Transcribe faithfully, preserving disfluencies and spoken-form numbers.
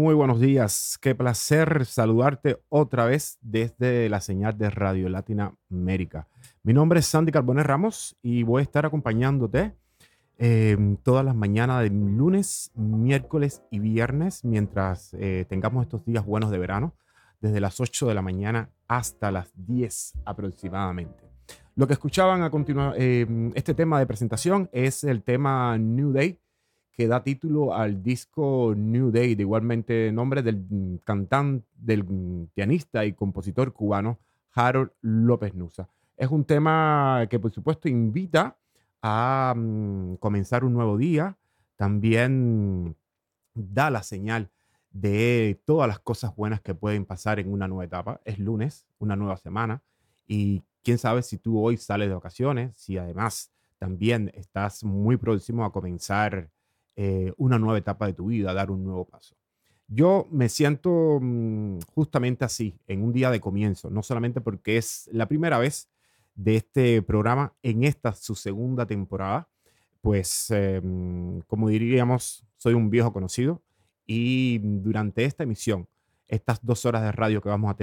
Muy buenos días, qué placer saludarte otra vez desde la señal de Radio Latinoamérica. Mi nombre es Sandy Carbones Ramos y voy a estar acompañándote em, todas las mañanas de lunes, miércoles y viernes mientras eh, tengamos estos días buenos de verano, desde las ocho de la mañana hasta las diez aproximadamente. Lo que escuchaban a continuación, este tema de presentación es el tema New Day, que da título al disco New Day, de igualmente nombre del cantante, del pianista y compositor cubano Harold López Nussa. Es un tema que, por supuesto, invita a um, comenzar un nuevo día. También da la señal de todas las cosas buenas que pueden pasar en una nueva etapa. Es lunes, una nueva semana, y quién sabe si tú hoy sales de vacaciones, si además también estás muy próximo a comenzar eh, una nueva etapa de tu vida, dar un nuevo paso. Yo me siento mm, justamente así, en un día de comienzo, no solamente porque es la primera vez de este programa en esta su segunda temporada, pues eh, mm, como diríamos, soy un viejo conocido y durante esta emisión, estas dos horas de radio que vamos a tener,